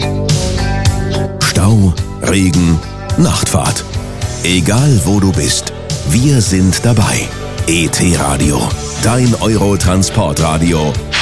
Stau, Regen, Nachtfahrt. Egal wo du bist, wir sind dabei. ET Radio, dein Euro-Transportradio